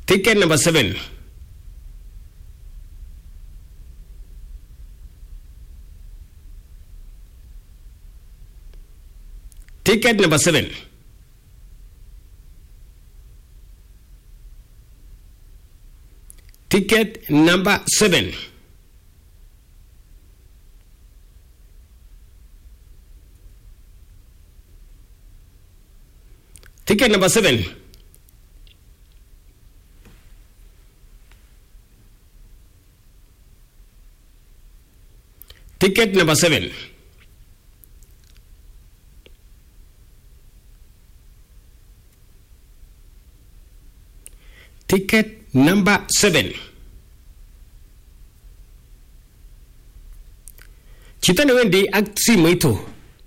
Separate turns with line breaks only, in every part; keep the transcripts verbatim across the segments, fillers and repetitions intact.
Ticket number seven. Ticket number seven. Ticket number seven. Ticket number seven. Ticket number seven. Ticket number seven. Chita na wendi aksi moito.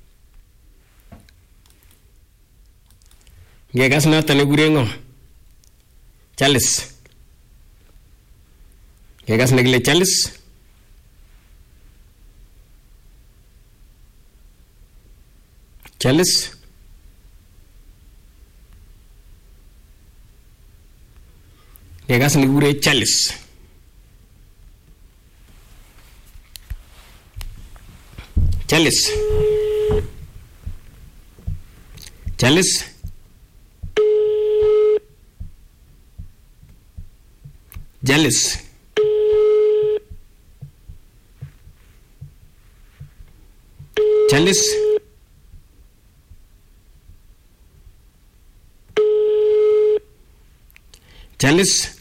Gegas na tane gurengo. Charles. Gegas na gile Charles. Charles. Gegas na gure Charles. Charles. Charles. Jealous. Jealous. Jealous.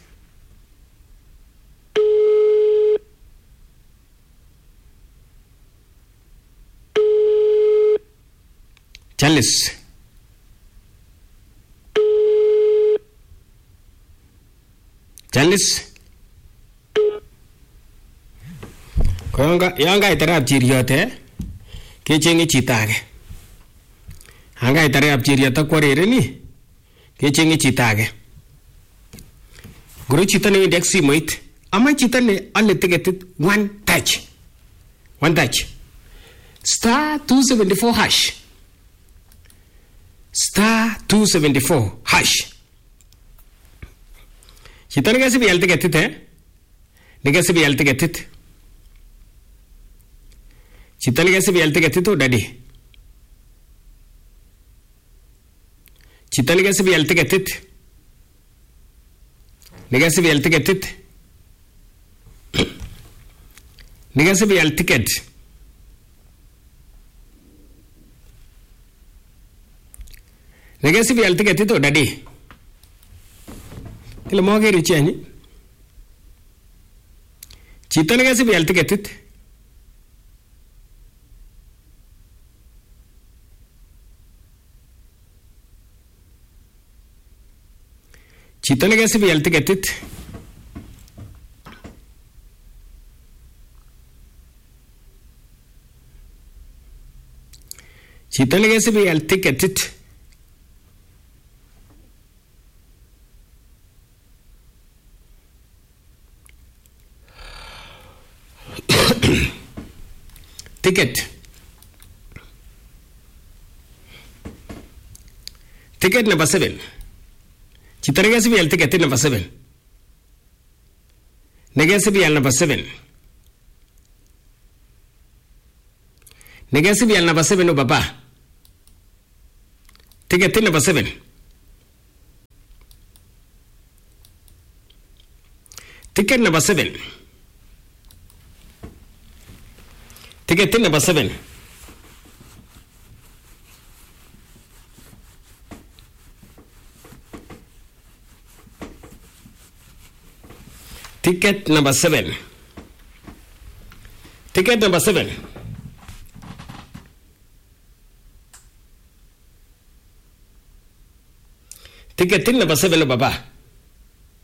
Jealous. Jealous. Konga yanga itarap chiriote ke chengi chitage. Hanga itarap chiriota kwarere ni ke chengi chitage. Guru chitane index moit ama chitane unlimited one touch. One touch. Star two seventy-four hash. Star two seventy-four hash. Chitane कैसे भी हलते कहते थे, नहीं कैसे भी हलते कहते थे. चितन कैसे भी हलते कहते तो डैडी. चितन कैसे भी हलते कहते थे, नहीं कैसे भी हलते कहते थे. नहीं कैसे भी हलते कहते. नहीं कैसे भी हलते कहते तो daddy. Kila moge richi ani. Chita ne kaise bhi halte कहते थे. चीता ने कैसे भी हलते कहते थे. चीता ने कैसे भी हलते कहते थे. Ticket. Ticket number seven. Chitane कैसे भी हलते कहते number seven. ने कैसे भी हल number seven. ने कैसे भी हल number seven ओ बाबा. Ticket number seven. Ticket number seven. Ticket number seven. Ticket number seven. Ticket number seven. Ticket number seven, Baba.